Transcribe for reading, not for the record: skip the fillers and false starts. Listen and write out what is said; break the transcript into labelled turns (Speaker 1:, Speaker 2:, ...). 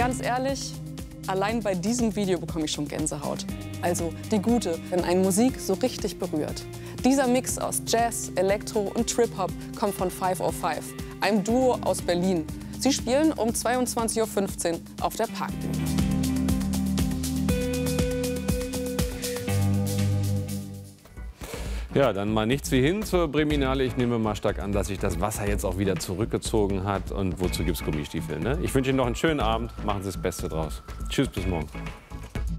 Speaker 1: Ganz ehrlich, allein bei diesem Video bekomme ich schon Gänsehaut. Also die gute, wenn eine Musik so richtig berührt. Dieser Mix aus Jazz, Elektro und Trip-Hop kommt von 505, einem Duo aus Berlin. Sie spielen um 22:15 Uhr auf der Parkbühne.
Speaker 2: Ja, dann mal nichts wie hin zur Breminale. Ich nehme mal stark an, dass sich das Wasser jetzt auch wieder zurückgezogen hat. Und wozu gibt es Gummistiefel? Ne? Ich wünsche Ihnen noch einen schönen Abend. Machen Sie das Beste draus. Tschüss, bis morgen.